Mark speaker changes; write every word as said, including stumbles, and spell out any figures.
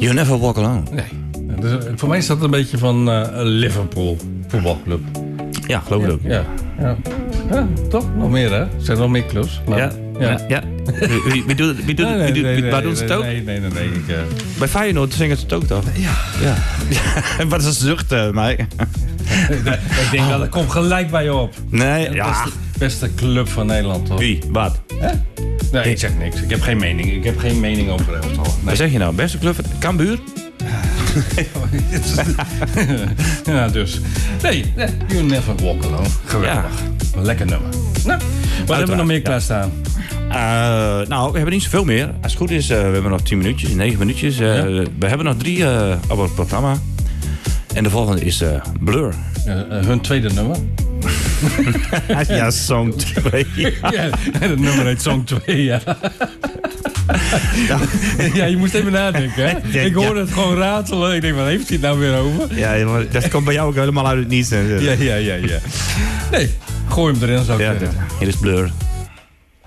Speaker 1: You Never Walk Alone.
Speaker 2: Nee. Dus, voor mij is dat een beetje van uh, Liverpool voetbalclub.
Speaker 1: Ja, geloof ik ook.
Speaker 2: Ja, ja. ja, toch? Nog meer, hè? Er zijn nog meer clubs. Maar,
Speaker 1: ja, ja. ja, ja. Wie, wie doet, wie doet,
Speaker 2: nee, nee,
Speaker 1: wie doet,
Speaker 2: nee,
Speaker 1: wie, waar
Speaker 2: nee,
Speaker 1: doen ze het ook?
Speaker 2: Nee, nee, nee. nee ik, uh...
Speaker 1: Bij Feyenoord zingen ze het ook toch?
Speaker 2: Ja.
Speaker 1: ja. ja. Wat is een zucht, uh, mij?
Speaker 2: ik denk dat het komt gelijk bij je op.
Speaker 1: Nee, ja.
Speaker 2: Beste, beste club van Nederland, toch?
Speaker 1: Wie? Wat?
Speaker 2: Hè? Nee, ik zeg niks. Ik heb geen mening. Ik heb geen mening over het elftal. Nee.
Speaker 1: Wat zeg je nou? Beste club? Cambuur?
Speaker 2: ja, dus. Nee, nee, You Never Walk Alone. Geweldig. Ja. Lekker nummer. Nou, wat Uiteraard, hebben we nog meer klaarstaan?
Speaker 1: Ja. Uh, nou, we hebben niet zoveel meer. Als het goed is, uh, we hebben nog tien minuutjes, negen minuutjes. Uh, ja. We hebben nog drie uh, op het programma. En de volgende is uh, Blur.
Speaker 2: Uh, uh, hun tweede nummer.
Speaker 1: ja, Song twee.
Speaker 2: ja, het nummer heet Song twee, ja. ja. ja, je moest even nadenken, hè? Denk, ik hoorde ja. het gewoon ratelen. Ik denk, wat heeft hij het nou weer over?
Speaker 1: Ja, maar dat komt bij jou ook helemaal uit het niets.
Speaker 2: ja, ja, ja, ja. Nee, gooi hem erin, zou ik
Speaker 1: ja,
Speaker 2: zeggen.
Speaker 1: Hier is Blur.